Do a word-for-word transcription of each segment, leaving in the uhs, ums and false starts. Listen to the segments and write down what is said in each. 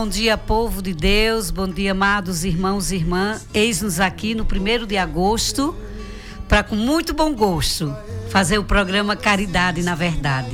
Bom dia, povo de Deus, bom dia, amados irmãos e irmãs. Eis-nos aqui no primeiro de agosto, para com muito bom gosto, fazer o programa Caridade na Verdade.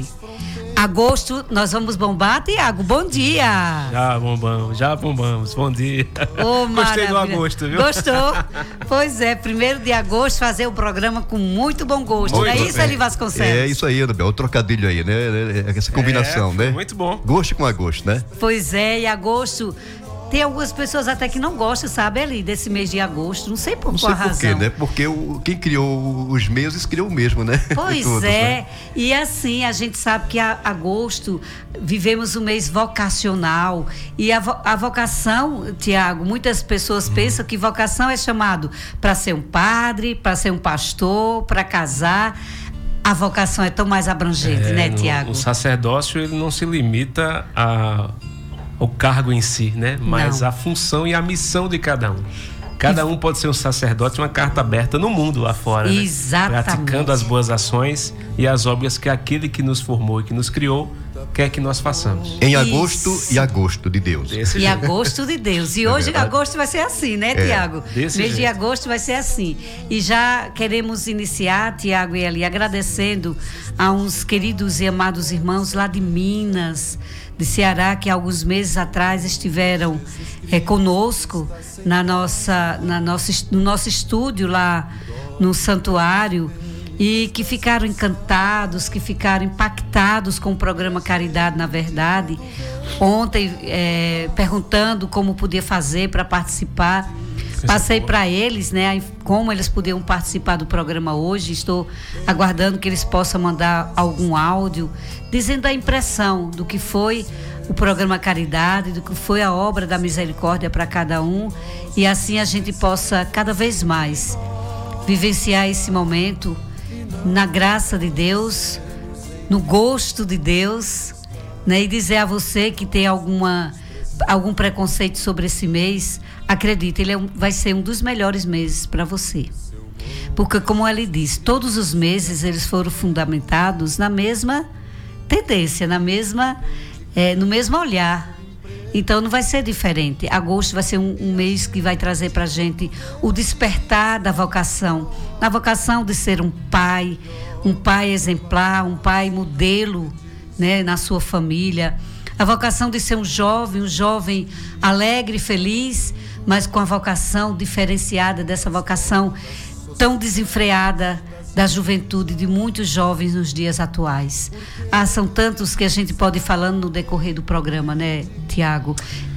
Agosto, nós vamos bombar, Tiago, bom dia. Já bombamos, já bombamos, bom dia. Oh, gostei do agosto, viu? Gostou? Pois é, primeiro de agosto, fazer o programa com muito bom gosto, muito, não é isso, Eli Vasconcelos? É isso aí, Anabel, o trocadilho aí, né? Essa combinação, é, né? Muito bom. Gosto com agosto, né? Pois é, e agosto... Tem algumas pessoas até que não gostam, sabe, Eli, desse mês de agosto. Não sei por não qual sei por razão. Quê, né? Porque o, quem criou os meses criou o mesmo, né? Pois todos, é. Né? E assim, a gente sabe que a agosto vivemos um mês vocacional. E a, vo, a vocação, Tiago, muitas pessoas hum. pensam que vocação é chamado para ser um padre, para ser um pastor, para casar. A vocação é tão mais abrangente, é, né, Tiago? O sacerdócio, ele não se limita a... o cargo em si, né? Mas não. A função e a missão de cada um. Cada um pode ser um sacerdote, uma carta aberta no mundo lá fora, exatamente, né? Praticando as boas ações e as obras que aquele que nos formou e que nos criou quer que nós façamos. Em agosto Isso. e agosto de Deus. Desse e jeito. Agosto de Deus. E é hoje verdade? Agosto vai ser assim, né, é. Tiago? Mês jeito. De agosto vai ser assim. E já queremos iniciar, Tiago e Eli, agradecendo a uns queridos e amados irmãos lá de Minas, de Ceará, que alguns meses atrás estiveram é, conosco na nossa, na nossa, no nosso estúdio lá no santuário e que ficaram encantados, que ficaram impactados com o programa Caridade na Verdade. Ontem, é, perguntando como podia fazer para participar. Passei para eles, né, como eles podiam participar do programa hoje. Estou aguardando que eles possam mandar algum áudio dizendo a impressão do que foi o programa Caridade, do que foi a obra da misericórdia para cada um, e assim a gente possa cada vez mais vivenciar esse momento na graça de Deus, no gosto de Deus, né, e dizer a você que tem alguma algum preconceito sobre esse mês, acredite, ele é um, vai ser um dos melhores meses para você. Porque, como ele diz, todos os meses eles foram fundamentados na mesma tendência, na mesma, é, no mesmo olhar. Então não vai ser diferente. Agosto vai ser um, um mês que vai trazer para a gente o despertar da vocação, na vocação de ser um pai, um pai exemplar, um pai modelo, né, na sua família. A vocação de ser um jovem, um jovem alegre, feliz, mas com a vocação diferenciada dessa vocação tão desenfreada da juventude de muitos jovens nos dias atuais. Ah, são tantos que a gente pode ir falando no decorrer do programa, né, Tiago?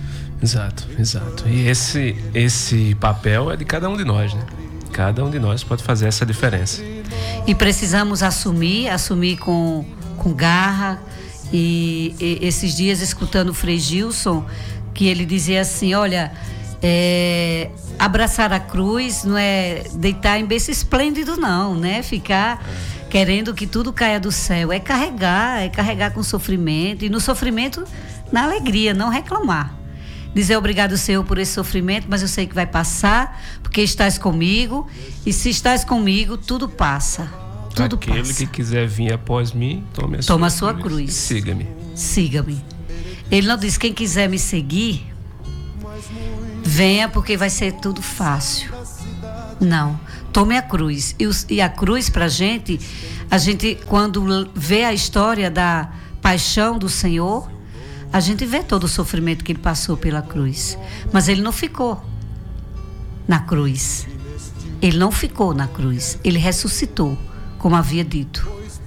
Exato, exato. E esse, esse papel é de cada um de nós, né? Cada um de nós pode fazer essa diferença. E precisamos assumir, assumir com, com garra. E, e esses dias, escutando o Frei Gilson, que ele dizia assim, olha, é, abraçar a cruz não é deitar em berço esplêndido, não, né? Ficar querendo que tudo caia do céu. É carregar, é carregar com sofrimento. E no sofrimento, na alegria, não reclamar. Dizer obrigado, Senhor, por esse sofrimento, mas eu sei que vai passar, porque estás comigo. E se estás comigo, tudo passa. Tudo Aquele passa. que quiser vir após mim, tome a Toma sua, a sua cruz. Siga-me. Siga-me. Ele não diz, quem quiser me seguir, venha porque vai ser tudo fácil. Não. Tome a cruz. E, os, e a cruz pra gente, a gente quando vê a história da paixão do Senhor, a gente vê todo o sofrimento que ele passou pela cruz. Mas ele não ficou na cruz. Ele não ficou na cruz. Ele ressuscitou, como havia dito.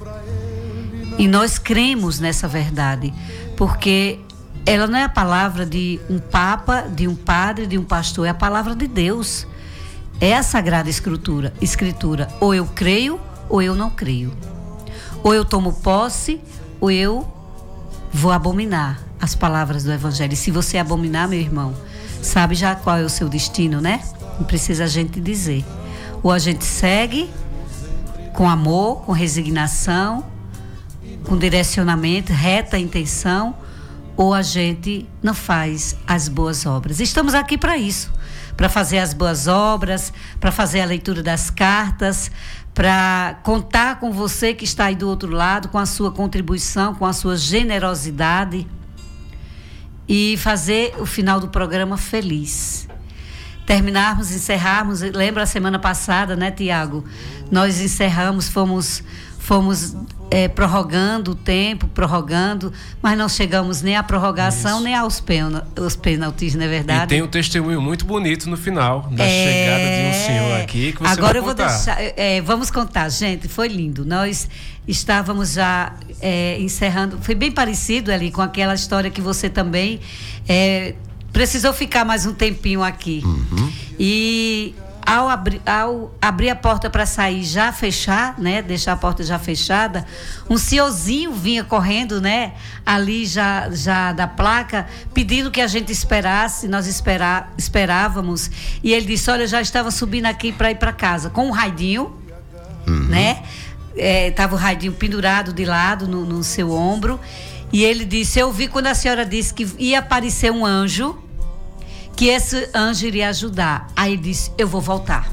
E nós cremos nessa verdade, porque ela não é a palavra de um papa, de um padre, de um pastor, é a palavra de Deus. É a Sagrada Escritura, escritura. Ou eu creio, ou eu não creio. Ou eu tomo posse, ou eu vou abominar as palavras do Evangelho. E se você abominar, meu irmão, sabe já qual é o seu destino, né? Não precisa a gente dizer. Ou a gente segue com amor, com resignação, com direcionamento, reta intenção, ou a gente não faz as boas obras. Estamos aqui para isso, para fazer as boas obras, para fazer a leitura das cartas, para contar com você que está aí do outro lado, com a sua contribuição, com a sua generosidade. e fazer o final do programa feliz. Terminarmos, encerrarmos, lembra a semana passada, né, Tiago? Nós encerramos, fomos, fomos é, prorrogando o tempo, prorrogando, mas não chegamos nem à prorrogação, Isso. nem aos, pena, aos pênaltis, não é verdade? E tem um testemunho muito bonito no final, da é... chegada de um senhor aqui, que você Agora vai eu vou contar. deixar, é, vamos contar, gente, foi lindo. Nós estávamos já é, encerrando, foi bem parecido ali com aquela história que você também... É, precisou ficar mais um tempinho aqui. Uhum. E ao, abri, ao abrir a porta para sair, já fechar, né? Deixar a porta já fechada, um senhorzinho vinha correndo, né? Ali já, já da placa, pedindo que a gente esperasse, nós esperá, esperávamos. E ele disse, olha, eu já estava subindo aqui para ir para casa, com um raidinho, uhum. né? É, tava o raidinho pendurado de lado no, no seu ombro. E ele disse, eu vi quando a senhora disse que ia aparecer um anjo, que esse anjo iria ajudar. Aí ele disse, eu vou voltar.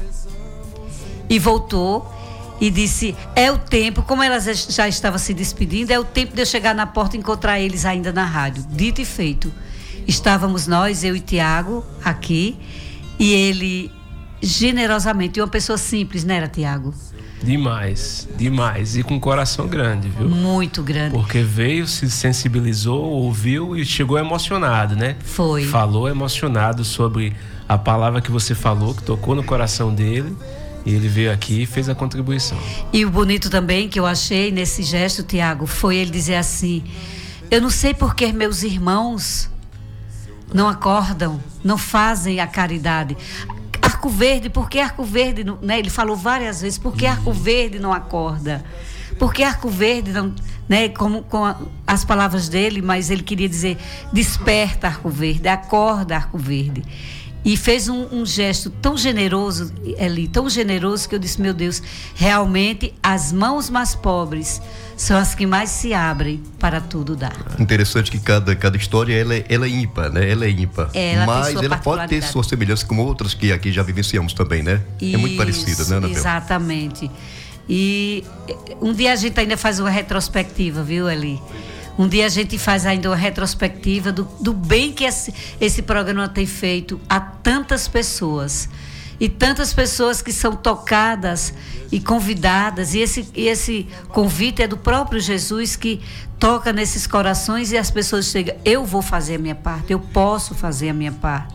E voltou e disse, é o tempo, como ela já estava se despedindo, é o tempo de eu chegar na porta e encontrar eles ainda na rádio. Dito e feito. Estávamos nós, eu e Tiago, aqui, e ele generosamente, uma pessoa simples, não era, Tiago? Demais, demais. E com um coração grande, viu? Muito grande. Porque veio, se sensibilizou, ouviu e chegou emocionado, né? Foi. Falou emocionado sobre a palavra que você falou, que tocou no coração dele. E ele veio aqui e fez a contribuição. E o bonito também que eu achei nesse gesto, Tiago, foi ele dizer assim, eu não sei por que meus irmãos não acordam, não fazem a caridade. Arco Verde, por que Arco Verde, né? Ele falou várias vezes, por que Arco Verde não acorda? Por que Arco Verde não, né? Como com a, as palavras dele, mas ele queria dizer, desperta Arco Verde, acorda Arco Verde. E fez um, um gesto tão generoso, Eli, tão generoso, que eu disse, meu Deus, realmente as mãos mais pobres são as que mais se abrem para tudo dar. Interessante que cada, cada história, ela, é- ela é ímpar, né? Ela é ímpar. É, ela mas tem sua ela pode ter sua semelhança com outras que aqui já vivenciamos também, né? Isso, é muito parecida, né, Anabel? Exatamente. E um dia a gente ainda faz uma retrospectiva, viu, Eli? Um dia a gente faz ainda uma retrospectiva do, do bem que esse, esse programa tem feito a tantas pessoas. E tantas pessoas que são tocadas e convidadas. E esse, e esse convite é do próprio Jesus, que toca nesses corações e as pessoas chegam, eu vou fazer a minha parte, eu posso fazer a minha parte.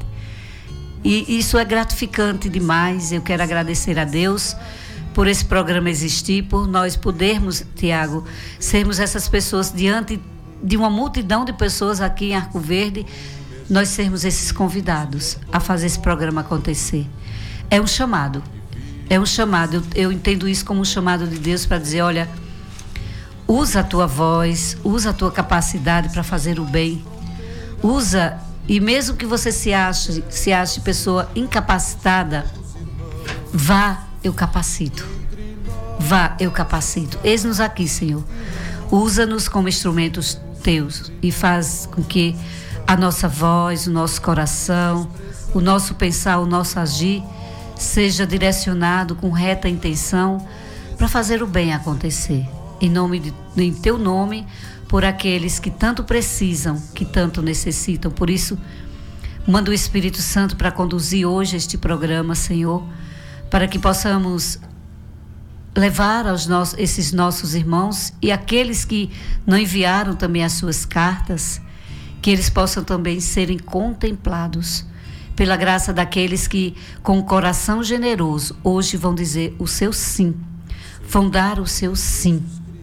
E isso é gratificante demais. Eu quero agradecer a Deus por esse programa existir, por nós podermos, Tiago, sermos essas pessoas diante de uma multidão de pessoas aqui em Arco Verde, nós sermos esses convidados a fazer esse programa acontecer. É um chamado, é um chamado, eu, eu entendo isso como um chamado de Deus para dizer, olha, usa a tua voz, usa a tua capacidade para fazer o bem, usa, e mesmo que você se ache, se ache pessoa incapacitada, vá, eu capacito. Vá, eu capacito. Eis-nos aqui, Senhor. Usa-nos como instrumentos teus e faz com que a nossa voz, o nosso coração, o nosso pensar, o nosso agir seja direcionado com reta intenção para fazer o bem acontecer. Em nome de, em teu nome, por aqueles que tanto precisam, que tanto necessitam. Por isso, manda o Espírito Santo para conduzir hoje este programa, Senhor, para que possamos levar aos nossos, esses nossos irmãos e aqueles que não enviaram também as suas cartas, que eles possam também serem contemplados pela graça daqueles que, com o coração generoso, hoje vão dizer o seu sim, vão dar o seu sim.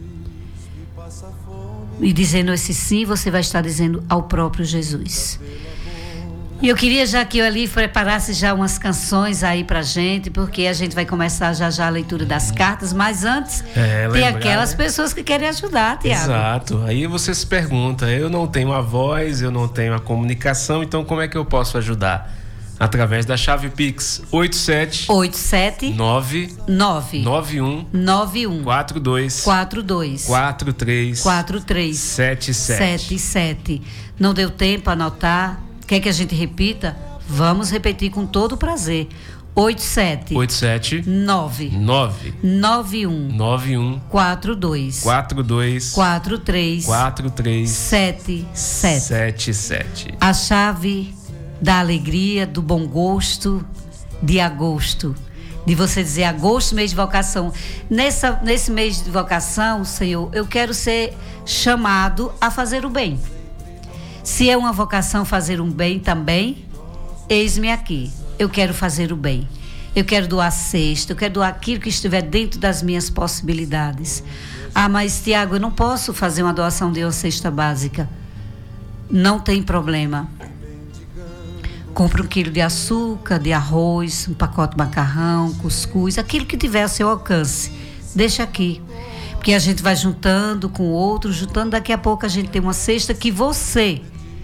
E dizendo esse sim, você vai estar dizendo ao próprio Jesus. E eu queria já que eu ali preparasse já umas canções aí pra gente, porque a gente vai começar já já a leitura das cartas, mas antes é, tem lembrar, aquelas né? pessoas que querem ajudar, Tiago. Exato. Aí você se pergunta, eu não tenho a voz, eu não tenho a comunicação, então como é que eu posso ajudar? Através da chave Pix oito sete oito sete nove nove nove um nove um quatro dois quatro dois quatro três quatro três sete sete. sete sete. Não deu tempo a anotar? Quer que a gente repita? Vamos repetir com todo prazer. oito sete oito sete nove nove nove um nove um quatro dois quatro dois quatro três quatro três sete sete sete sete. A chave da alegria, do bom gosto de agosto. De você dizer agosto, mês de vocação. Nessa, nesse mês de vocação, Senhor, eu quero ser chamado a fazer o bem. Se é uma vocação fazer um bem também, eis-me aqui. Eu quero fazer o bem. Eu quero doar cesta, eu quero doar aquilo que estiver dentro das minhas possibilidades. Ah, mas Tiago, eu não posso fazer uma doação de uma cesta básica. Não tem problema. Compre um quilo de açúcar, de arroz, um pacote de macarrão, cuscuz, aquilo que tiver a seu alcance. Deixa aqui. Porque a gente vai juntando com o outro, juntando, daqui a pouco a gente tem uma cesta que você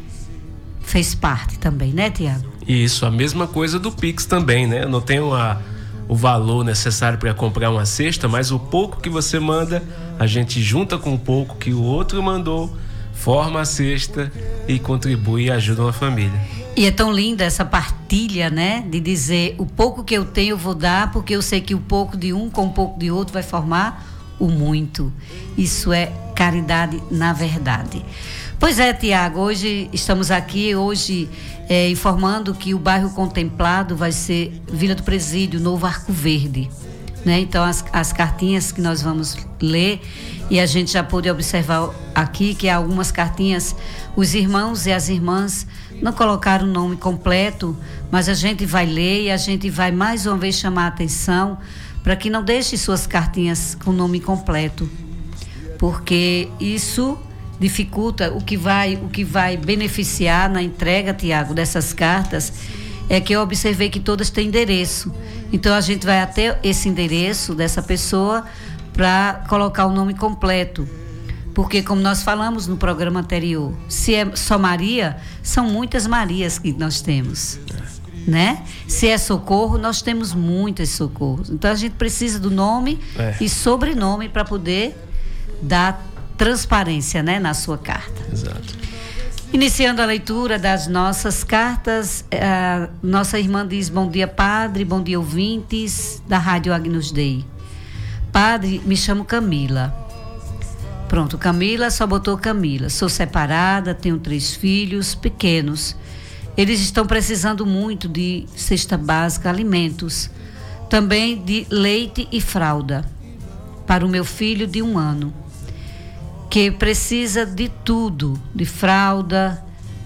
fez parte também, né, Tiago? Isso, a mesma coisa do Pix também, né? Eu não tenho a, o valor necessário para comprar uma cesta, mas o pouco que você manda, a gente junta com o pouco que o outro mandou, forma a cesta e contribui e ajuda uma família. E é tão linda essa partilha, né? De dizer, o pouco que eu tenho eu vou dar, porque eu sei que o pouco de um com o pouco de outro vai formar o muito. Isso é caridade na verdade. Pois é, Tiago, hoje estamos aqui, hoje é, informando que o bairro contemplado vai ser Vila do Presídio, Novo Arco Verde. Né? Então, as, as cartinhas que nós vamos ler, e a gente já pôde observar aqui que algumas cartinhas, os irmãos e as irmãs não colocaram o nome completo, mas a gente vai ler e a gente vai mais uma vez chamar a atenção para que não deixe suas cartinhas com o nome completo, porque isso dificulta. O que vai, o que vai beneficiar na entrega, Tiago, dessas cartas é que eu observei que todas têm endereço. Então a gente vai até esse endereço dessa pessoa para colocar o nome completo. Porque, como nós falamos no programa anterior, se é só Maria, são muitas Marias que nós temos, né? Se é Socorro, nós temos muitas Socorros. Então a gente precisa do nome é. e sobrenome para poder dar transparência, né, na sua carta. Exato. Iniciando a leitura das nossas cartas, a nossa irmã diz: bom dia, padre, bom dia, ouvintes da Rádio Agnus Dei. Padre, me chamo Camila. Pronto, Camila, só botou Camila. Sou separada, tenho três filhos pequenos. Eles estão precisando muito de cesta básica, alimentos. Também de leite e fralda para o meu filho de um ano, que precisa de tudo, de fralda,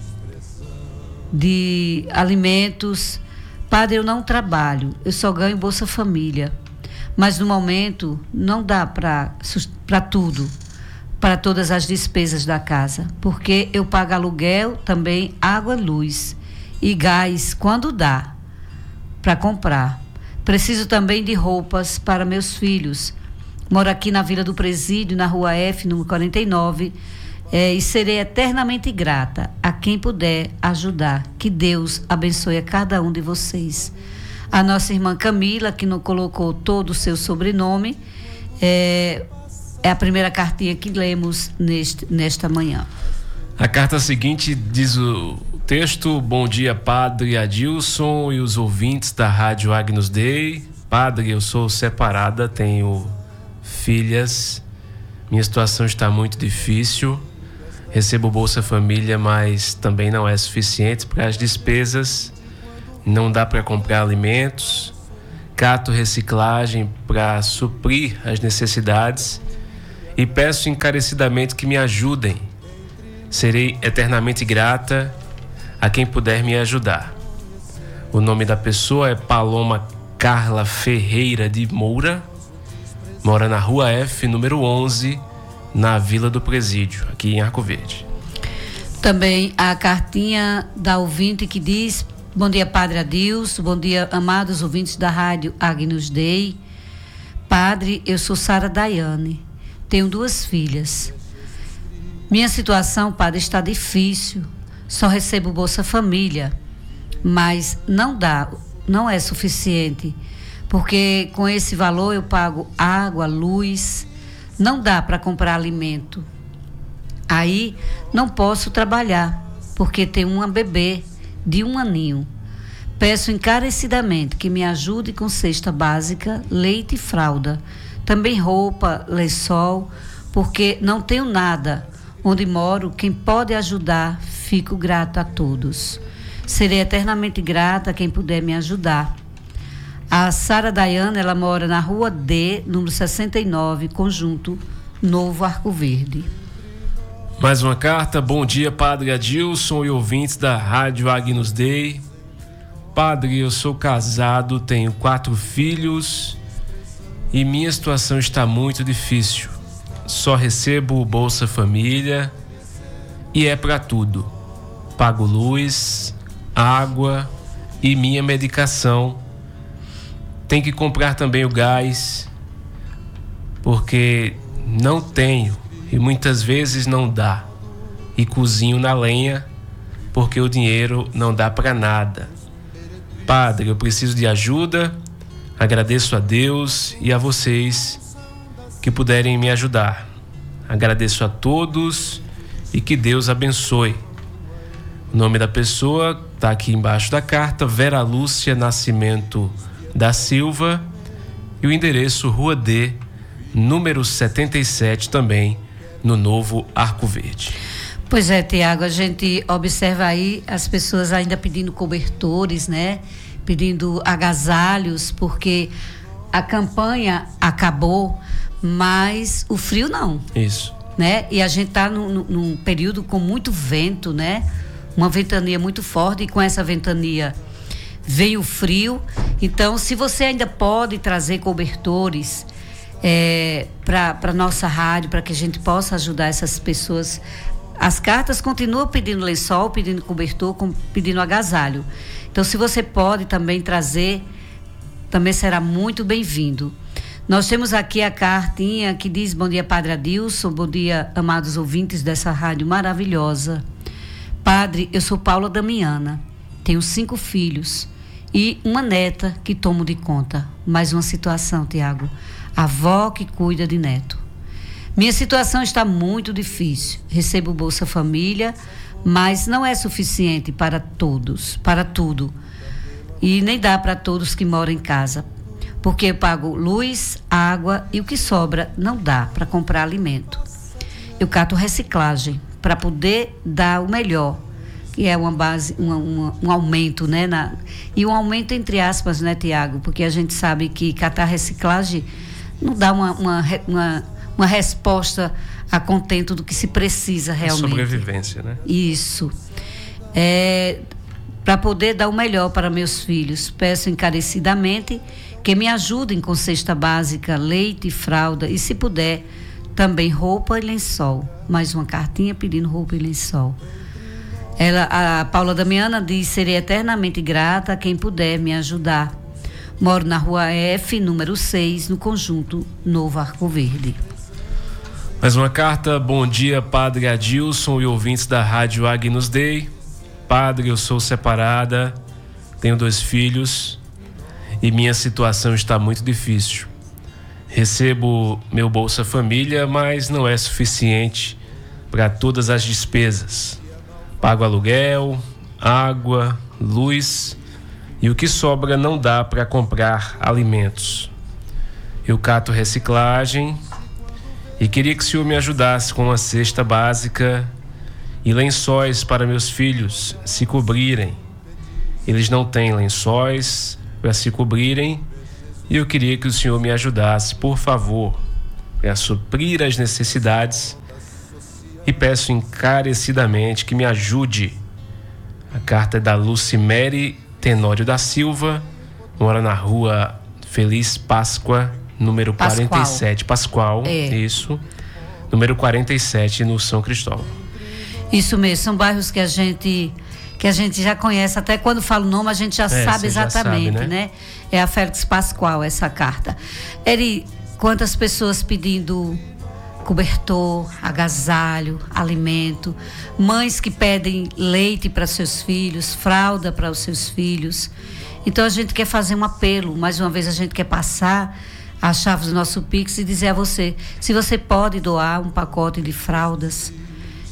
de alimentos. Padre, eu não trabalho, eu só ganho Bolsa Família. Mas no momento não dá para para tudo, para todas as despesas da casa, porque eu pago aluguel, também água, luz e gás quando dá para comprar. Preciso também de roupas para meus filhos. Moro aqui na Vila do Presídio, na Rua F, número quarenta e nove, é, e serei eternamente grata a quem puder ajudar. Que Deus abençoe a cada um de vocês. A nossa irmã Camila, que não colocou todo o seu sobrenome, é, é a primeira cartinha que lemos neste, nesta manhã. A carta seguinte diz o texto: bom dia, padre Adilson e os ouvintes da Rádio Agnus Dei. Padre, eu sou separada, tenho filhas, minha situação está muito difícil, recebo Bolsa Família, mas também não é suficiente para as despesas, não dá para comprar alimentos, cato reciclagem para suprir as necessidades e peço encarecidamente que me ajudem. Serei eternamente grata a quem puder me ajudar. O nome da pessoa é Paloma Carla Ferreira de Moura, mora na Rua F, número onze, na Vila do Presídio, aqui em Arco Verde. Também a cartinha da ouvinte que diz: bom dia, Padre Adilson, bom dia, amados ouvintes da Rádio Agnus Dei. Padre, eu sou Sara Daiane, tenho duas filhas. Minha situação, padre, está difícil, só recebo Bolsa Família, mas não dá, não é suficiente, porque com esse valor eu pago água, luz, não dá para comprar alimento. Aí não posso trabalhar, porque tenho uma bebê de um aninho. Peço encarecidamente que me ajude com cesta básica, leite e fralda. Também roupa, lençol, porque não tenho nada. Onde moro, quem pode ajudar, fico grata a todos. Serei eternamente grata a quem puder me ajudar. A Sara Dayana, ela mora na Rua D, número sessenta e nove, Conjunto Novo Arco Verde. Mais uma carta. Bom dia, Padre Adilson e ouvintes da Rádio Agnus Dei. Padre, eu sou casado, tenho quatro filhos e minha situação está muito difícil. Só recebo o Bolsa Família e é para tudo. Pago luz, água e minha medicação. Tem que comprar também o gás, porque não tenho e muitas vezes não dá. E cozinho na lenha, porque o dinheiro não dá para nada. Padre, eu preciso de ajuda. Agradeço a Deus e a vocês que puderem me ajudar. Agradeço a todos e que Deus abençoe. O nome da pessoa está aqui embaixo da carta, Vera Lúcia Nascimento da Silva, e o endereço Rua D, número setenta e sete, também no Novo Arco Verde. Pois é, Tiago, a gente observa aí as pessoas ainda pedindo cobertores, né? Pedindo agasalhos, porque a campanha acabou, mas o frio não. Isso. Né? E a gente está num, num período com muito vento, né? Uma ventania muito forte, e com essa ventania veio o frio. Então, se você ainda pode trazer cobertores é, para a nossa rádio, para que a gente possa ajudar essas pessoas. As cartas continuam pedindo lençol, pedindo cobertor, com, pedindo agasalho. Então, se você pode também trazer, também será muito bem-vindo. Nós temos aqui a cartinha que diz: bom dia, Padre Adilson, bom dia, amados ouvintes dessa rádio maravilhosa. Padre, eu sou Paula Damiana, tenho cinco filhos e uma neta que tomo de conta. Mais uma situação, Tiago, avó que cuida de neto. Minha situação está muito difícil. Recebo Bolsa Família, mas não é suficiente para todos, para tudo. E nem dá para todos que moram em casa. Porque eu pago luz, água e o que sobra não dá para comprar alimento. Eu cato reciclagem para poder dar o melhor, que é uma base, uma, uma, um aumento, né? Na, e um aumento entre aspas, né, Tiago? Porque a gente sabe que catar reciclagem não dá uma, uma, uma, uma resposta a contento do que se precisa realmente. Sobrevivência, né? Isso. É, para poder dar o melhor para meus filhos, peço encarecidamente que me ajudem com cesta básica, leite e fralda, e se puder, também roupa e lençol. Mais uma cartinha pedindo roupa e lençol. Ela, a Paula Damiana diz: serei eternamente grata a quem puder me ajudar. Moro na Rua F, número seis, no Conjunto Novo Arco Verde. Mais uma carta. Bom dia, Padre Adilson e ouvintes da Rádio Agnus Dei. Padre, eu sou separada, tenho dois filhos e minha situação está muito difícil. Recebo meu Bolsa Família, mas não é suficiente para todas as despesas. Pago aluguel, água, luz e o que sobra não dá para comprar alimentos. Eu cato reciclagem e queria que o senhor me ajudasse com uma cesta básica e lençóis para meus filhos se cobrirem. Eles não têm lençóis para se cobrirem e eu queria que o senhor me ajudasse, por favor, para suprir as necessidades, e peço encarecidamente que me ajude. A carta é da Lucimere Tenório da Silva, mora na Rua Feliz Páscoa, número Pascoal. quarenta e sete, Pascoal, é. Isso, número quarenta e sete, no São Cristóvão. Isso mesmo, são bairros que a gente que a gente já conhece, até quando fala o nome a gente já é, sabe exatamente, já sabe, né? né? É a Félix Pascoal, essa carta. Eri, quantas pessoas pedindo cobertor, agasalho, alimento, mães que pedem leite para seus filhos, fralda para os seus filhos. Então a gente quer fazer um apelo, mais uma vez a gente quer passar as chaves do nosso Pix e dizer a você, se você pode doar um pacote de fraldas,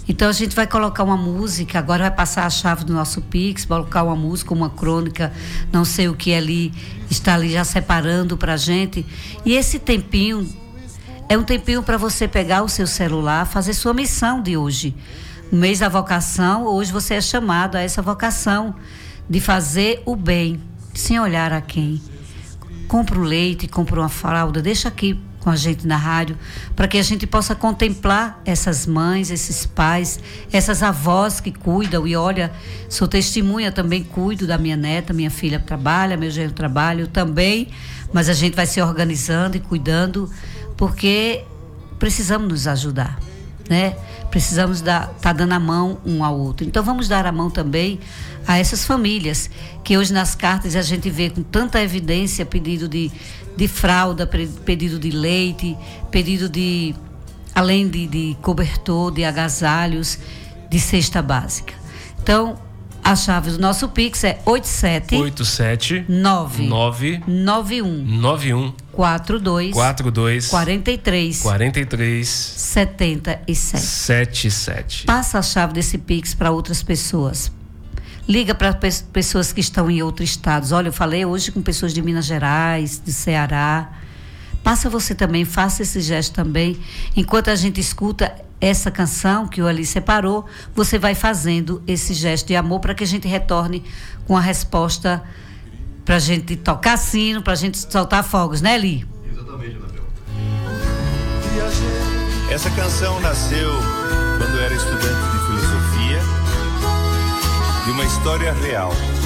Então a gente vai colocar uma música, agora vai passar a chave do nosso Pix, colocar uma música, uma crônica, não sei o que ali, está ali já separando pra gente. E esse tempinho, é um tempinho para você pegar o seu celular, fazer sua missão de hoje. No mês da vocação, hoje você é chamado a essa vocação de fazer o bem, sem olhar a quem. Compra o leite, compra uma fralda, deixa aqui com a gente na rádio, para que a gente possa contemplar essas mães, esses pais, essas avós que cuidam. E olha, sou testemunha, também cuido da minha neta, minha filha trabalha, meu genro trabalha, eu também, mas a gente vai se organizando e cuidando, porque precisamos nos ajudar, né? Precisamos dar, tá dando a mão um ao outro. Então vamos dar a mão também a essas famílias, que hoje nas cartas a gente vê com tanta evidência pedido de, de fralda, pedido de leite, pedido de, além de, de cobertor, de agasalhos, de cesta básica. Então, a chave do nosso Pix é oito sete oito sete nove nove nove um nove um quatro dois quatro dois quarenta e três quarenta e três setenta e sete. setenta e sete. Passa a chave desse Pix para outras pessoas. Liga para pe- pessoas que estão em outros estados. Olha, eu falei hoje com pessoas de Minas Gerais, de Ceará. Passa você também, faça esse gesto também. Enquanto a gente escuta essa canção que o Ali separou, você vai fazendo esse gesto de amor para que a gente retorne com a resposta, para a gente tocar sino, para a gente soltar fogos, né, Li? Exatamente, Anabel. Essa canção nasceu quando eu era estudante de filosofia, de uma história real.